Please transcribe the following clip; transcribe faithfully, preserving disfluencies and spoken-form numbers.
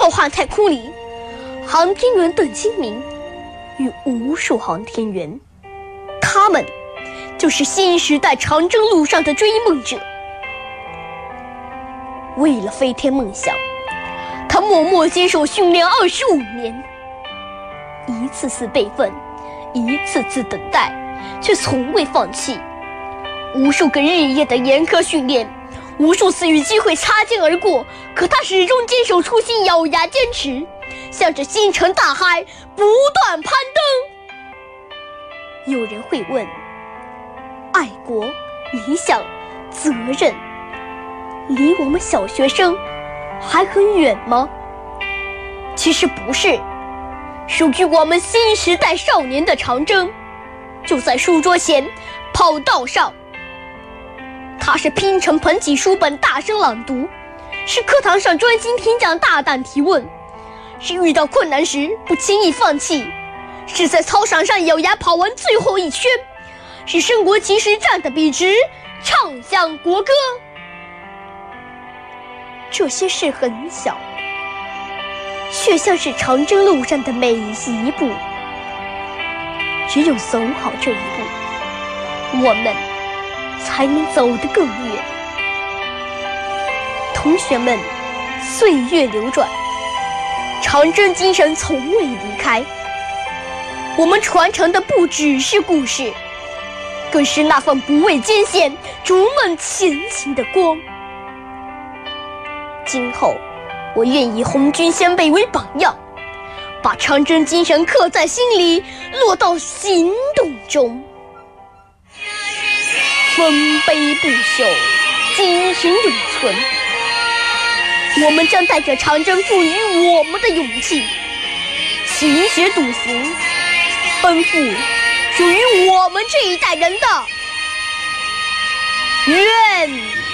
浩瀚太空里，航天员邓清明与无数航天员，他们就是新时代长征路上的追梦者。为了飞天梦想，他默默接受训练二十五年，一次次备份，一次次等待，却从未放弃。无数个日夜的严苛训练，无数次与机会擦肩而过，可他始终坚守初心，咬牙坚持，向着星辰大海不断攀登。有人会问，爱国、理想、责任，离我们小学生还很远吗？其实不是，属于我们新时代少年的长征，就在书桌前、跑道上。他是拼成捧起书本大声朗读，是课堂上专心听讲大胆提问，是遇到困难时不轻易放弃，是在操场上咬牙跑完最后一圈，是升国旗时站得笔直，唱响国歌。这些事很小，却像是长征路上的每一步。只有走好这一步，我们才能走得更远。同学们，岁月流转，长征精神从未离开。我们传承的不只是故事，更是那份不畏艰险、逐梦前行的光。今后，我愿以红军先辈为榜样，把长征精神刻在心里，落到行动中。丰碑不朽，精神永存。我们将带着长征赋予我们的勇气，勤学笃行，奔赴属于我们这一代人的愿